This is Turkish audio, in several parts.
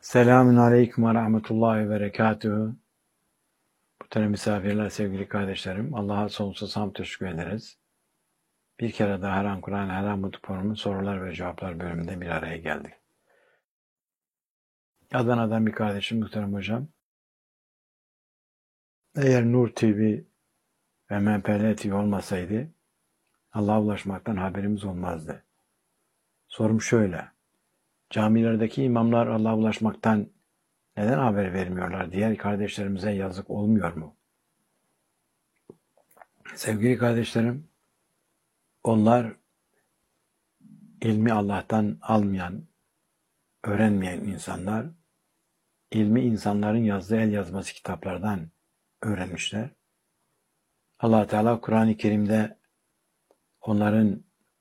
Selamun Aleyküm ve Rahmetullahi ve Berekatuhu. Muhterem misafirler, sevgili kardeşlerim, Allah'a sonsuz hamd teşekkür ederiz. Bir kere daha her an Kur'an, her an Mutlu Forum'un sorular ve cevaplar bölümünde bir araya geldik. Adana'dan bir kardeşim, muhterem hocam. Eğer Nur TV ve MPL TV olmasaydı, Allah'a ulaşmaktan haberimiz olmazdı. Sorum şöyle: camilerdeki imamlar Allah'a ulaşmaktan neden haber vermiyorlar? Diğer kardeşlerimize yazık olmuyor mu? Sevgili kardeşlerim, onlar ilmi Allah'tan almayan, öğrenmeyen insanlar, ilmi insanların yazdığı el yazması kitaplardan öğrenmişler. Allah Teala Kur'an-ı Kerim'de onların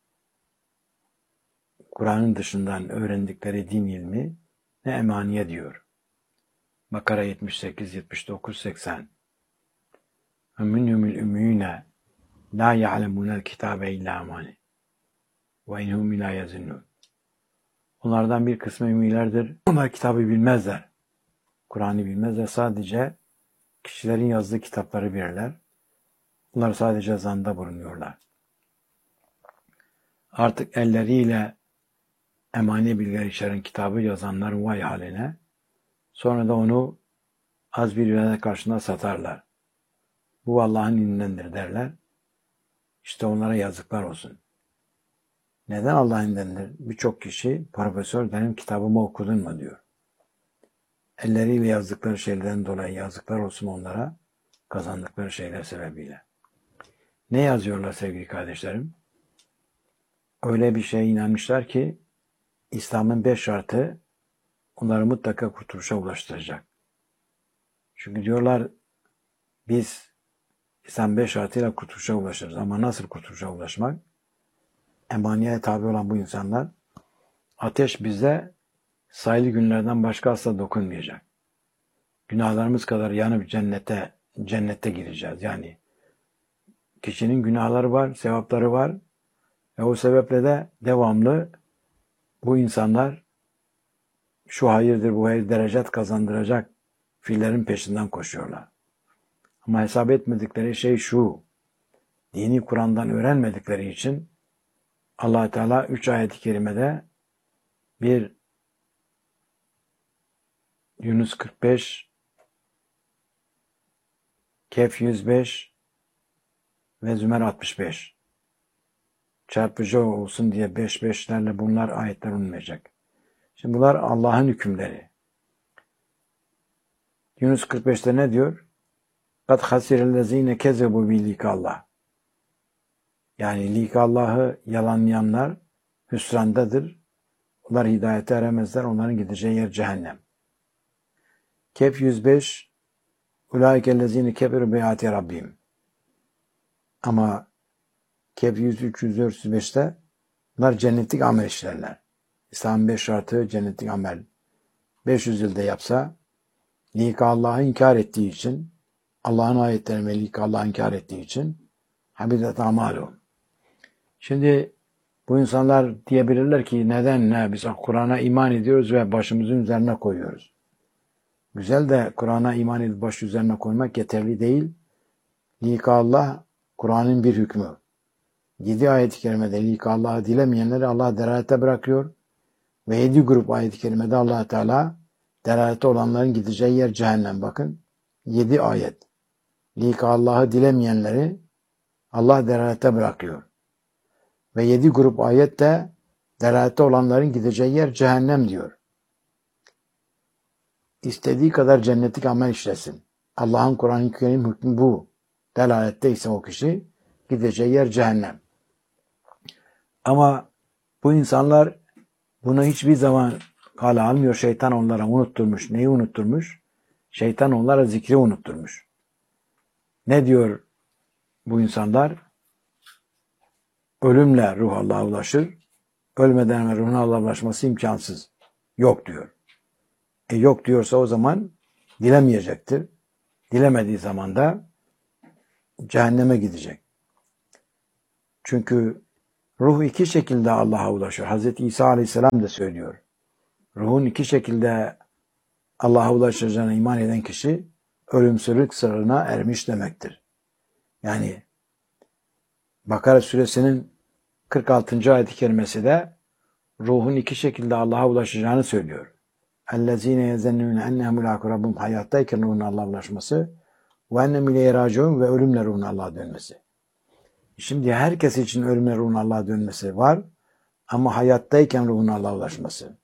Kur'an'ın dışından öğrendikleri din ilmi ne emaniye diyor. Bakara 78, 79, 80. وَمِنْهُمُ الْاُمِّيُّونَ لَا يَعْلَمُونَ الْكِتَابَ اِلَّا اَمَانِ وَاِنْهُمْ لَا يَزِنُّونَ. Onlardan bir kısmı ümmilerdir. Onlar kitabı bilmezler. Kur'an'ı bilmezler. Sadece kişilerin yazdığı kitapları bilirler. Bunlar sadece zanda bulunuyorlar. Artık elleriyle emani bilgiler içeren kitabı yazanların vay haline. Sonra da onu az bir ücrete karşılığında satarlar. Bu Allah'ın indindendir derler. İşte onlara yazıklar olsun. Neden Allah'ın indindendir? Birçok kişi profesör benim kitabımı okudun mu diyor. Elleriyle yazdıkları şeylerden dolayı yazıklar olsun onlara, kazandıkları şeyler sebebiyle. Ne yazıyorlar sevgili kardeşlerim? Öyle bir şeye inanmışlar ki İslam'ın 5 şartı onları mutlaka kurtuluşa ulaştıracak. Çünkü diyorlar biz İslam 5 şartıyla kurtuluşa ulaşırız. Ama nasıl kurtuluşa ulaşmak? Emaniyete tabi olan bu insanlar, ateş bize sayılı günlerden başka asla dokunmayacak. Günahlarımız kadar yanıp cennete gireceğiz. Yani kişinin günahları var, sevapları var ve o sebeple de devamlı bu insanlar şu hayırdır, bu hayır derecet kazandıracak fiillerin peşinden koşuyorlar. Ama hesap etmedikleri şey şu: dini Kur'an'dan öğrenmedikleri için Allah Teala 3 ayet-i kerimede bir Yunus 45, Kehf 105 ve Zümer 65 çarpıcı olsun diye 5'lerle bunlar ayetler olmayacak. Şimdi bunlar Allah'ın hükümleri. Yunus 45'te ne diyor? قَدْ خَسِرَ الَّذ۪ينَ كَذَبُوا بِلِقَاءِ. Yani likallahı yalanlayanlar hüsrandadır. Onlar hidayete eremezler. Onların gideceği yer cehennem. Kehf 105 اُولَٰئِكَ الَّذ۪ينَ كَفَرُوا بِآيَاتِ رَبِّهِمْ. Ama Kehf 103, 104, 105'te bunlar cennetlik amel işlerler. İslam'ın 5 şartı cennetlik amel. 500 yılda yapsa likallahı inkar ettiği için, Allah'ın ayetlerini ve likallahı inkar ettiği için habitat amalu. Şimdi bu insanlar diyebilirler ki neden biz Kur'an'a iman ediyoruz ve başımızın üzerine koyuyoruz. Güzel de Kur'an'a iman edip baş üzerine koymak yeterli değil. Likallah Kur'an'ın bir hükmü. 7 ayet-i kerimede likallahı dilemeyenleri Allah delalete bırakıyor ve 7 grup ayet-i kerimede Allah Teala delalete olanların gideceği yer cehennem. Bakın 7 ayet. Likallahı dilemeyenleri Allah delalete bırakıyor. Ve 7 grup ayette delalette olanların gideceği yer cehennem diyor. İstediği kadar cennetlik amel işlesin. Allah'ın Kur'an-ı Kerim hükmü bu. Delalette ise o kişi gideceği yer cehennem. Ama bu insanlar bunu hiçbir zaman kale almıyor. Şeytan onlara unutturmuş. Neyi unutturmuş? Şeytan onlara zikri unutturmuş. Ne diyor bu insanlar? Ölümle ruh Allah'a ulaşır. Ölmeden ve ruhuna Allah'a ulaşması imkansız. Yok diyor. Yok diyorsa o zaman dilemeyecektir. Dilemediği zaman da cehenneme gidecek. Çünkü ruh iki şekilde Allah'a ulaşır. Hz. İsa Aleyhisselam da söylüyor. Ruhun iki şekilde Allah'a ulaşacağına iman eden kişi ölümsüzlük sırrına ermiş demektir. Yani Bakara suresinin 46. ayet-i kerimesi de ruhun iki şekilde Allah'a ulaşacağını söylüyor. اَلَّذ۪ينَ يَزَنُّونَ اَنَّهُمْ مُلَاقُ رَبُّهُمْ hayattayken ruhun Allah'a ulaşması وَاَنَّمْ اِلَيْهِ رَاجِعُونَ ve ölümle ruhun Allah'a dönmesi. Şimdi herkes için ölümle ruhun Allah'a dönmesi var ama hayattayken ruhun Allah'a ulaşması.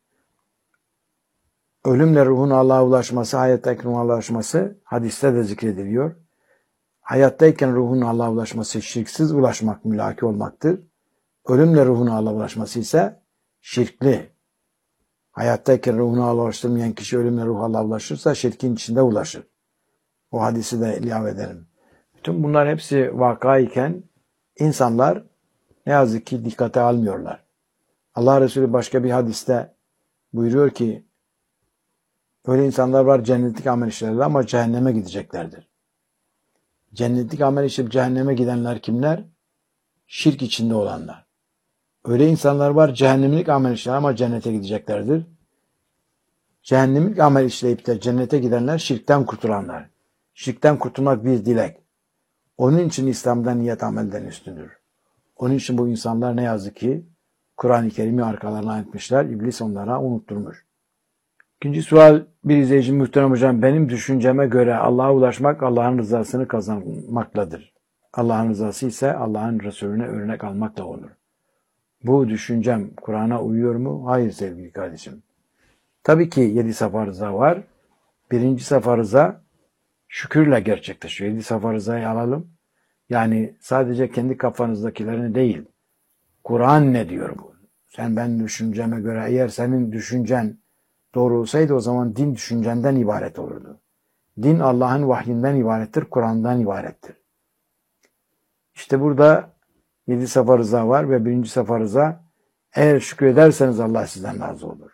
Ölümle ruhun Allah'a ulaşması, hayattayken ruhun Allah'a ulaşması hadiste de zikrediliyor. Hayattayken ruhun Allah'a ulaşması şirksiz ulaşmak, mülaki olmaktır. Ölümle ruhun Allah'a ulaşması ise şirkli. Hayattayken ruhunu Allah'a ulaştırmayan kişi ölümle ruh Allah'a ulaşırsa şirkin içinde ulaşır. O hadisi de ilave edelim. Bütün bunlar hepsi vakayken insanlar ne yazık ki dikkate almıyorlar. Allah Resulü başka bir hadiste buyuruyor ki öyle insanlar var cennetlik amel işlerler ama cehenneme gideceklerdir. Cennetlik amel işleyip cehenneme gidenler kimler? Şirk içinde olanlar. Öyle insanlar var cehennemlik amel işler ama cennete gideceklerdir. Cehennemlik amel işleyip de cennete gidenler şirkten kurtulanlar. Şirkten kurtulmak bir dilek. Onun için İslam'da niyet amelden üstündür. Onun için bu insanlar ne yazık ki Kur'an-ı Kerim'i arkalarına etmişler. İblis onlara unutturmuş. İkinci sual bir izleyici muhterem hocam. Benim düşünceme göre Allah'a ulaşmak Allah'ın rızasını kazanmakladır. Allah'ın rızası ise Allah'ın Resulüne örnek almakla olur. Bu düşüncem Kur'an'a uyuyor mu? Hayır sevgili kardeşim. Tabii ki 7 safa rıza var. Birinci safa rıza şükürle gerçekleşiyor. 7 safa rızayı alalım. Yani sadece kendi kafanızdakilerini değil. Kur'an ne diyor bu? Ben düşünceme göre eğer senin düşüncen doğru olsaydı o zaman din düşüncenden ibaret olurdu. Din Allah'ın vahyinden ibarettir, Kur'an'dan ibarettir. İşte burada 7 safa rıza var ve birinci safa rıza eğer şükrederseniz Allah sizden razı olur.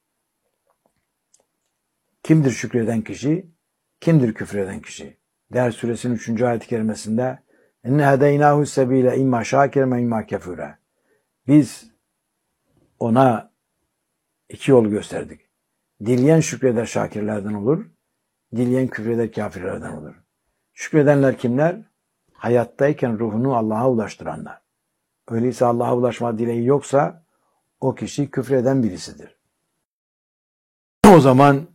Kimdir şükreden kişi? Kimdir küfreden kişi? Değer suresinin 3. ayet-i kerimesinde اِنَّ هَدَيْنَاهُ السَّب۪يلَ اِمَّا شَاكِرًا وَاِمَّا كَفُورًا Biz ona iki yol gösterdik. Dileyen şükreder şakirlerden olur, dileyen küfreder kafirlerden olur. Şükredenler kimler? Hayattayken ruhunu Allah'a ulaştıranlar. Öyleyse Allah'a ulaşma dileği yoksa o kişi küfreden birisidir. O zaman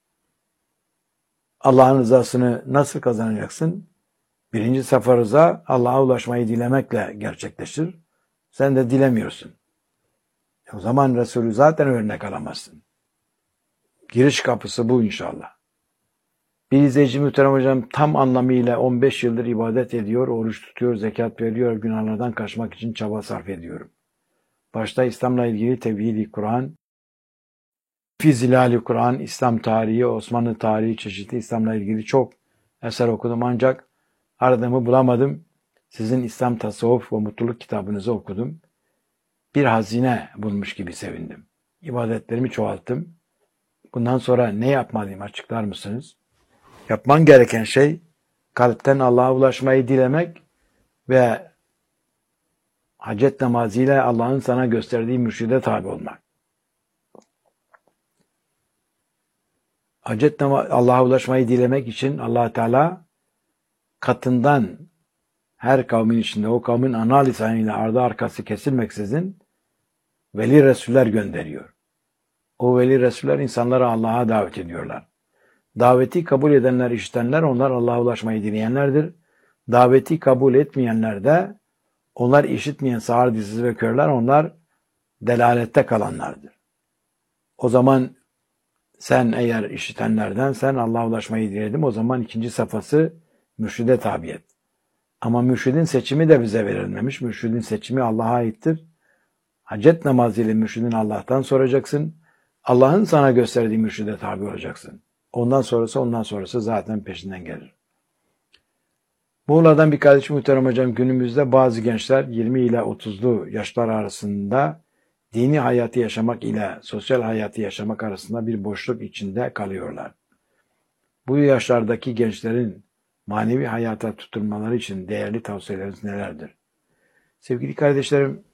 Allah'ın rızasını nasıl kazanacaksın? Birinci safa rıza Allah'a ulaşmayı dilemekle gerçekleşir. Sen de dilemiyorsun. O zaman Resulü zaten örnek alamazsın. Giriş kapısı bu inşallah. Bir izleyici muhterem hocam tam anlamıyla 15 yıldır ibadet ediyor, oruç tutuyor, zekat veriyor, günahlardan kaçmak için çaba sarf ediyorum. Başta İslam'la ilgili Tevhid-i Kur'an, Fizilal-i Kur'an, İslam tarihi, Osmanlı tarihi çeşitli İslam'la ilgili çok eser okudum ancak aradığımı bulamadım. Sizin İslam Tasavvuf ve Mutluluk kitabınızı okudum. Bir hazine bulmuş gibi sevindim. İbadetlerimi çoğalttım. Bundan sonra ne yapmalıyım açıklar mısınız? Yapman gereken şey kalpten Allah'a ulaşmayı dilemek ve hacet namazıyla Allah'ın sana gösterdiği mürşide tabi olmak. Allah'a ulaşmayı dilemek için Allah Teala katından her kavmin içinde o kavmin ana lisanıyla ardı arkası kesilmeksizin veli resuller gönderiyor. O veli resuller insanları Allah'a davet ediyorlar. Daveti kabul edenler, işitenler onlar Allah'a ulaşmayı dileyenlerdir. Daveti kabul etmeyenler de onlar işitmeyen sağır dizsiz ve körler onlar delalette kalanlardır. O zaman sen eğer işitenlerden sen Allah'a ulaşmayı diledim o zaman ikinci safhası mürşide tabi et. Ama mürşidin seçimi de bize verilmemiş. Mürşidin seçimi Allah'a aittir. Hacet namazıyla mürşidin Allah'tan soracaksın. Allah'ın sana gösterdiği mürşide tabi olacaksın. Ondan sonrası zaten peşinden gelir. Muğla'dan bir kardeşim muhterem hocam günümüzde bazı gençler 20 ile 30'lu yaşlar arasında dini hayatı yaşamak ile sosyal hayatı yaşamak arasında bir boşluk içinde kalıyorlar. Bu yaşlardaki gençlerin manevi hayata tutunmaları için değerli tavsiyeleriniz nelerdir? Sevgili kardeşlerim,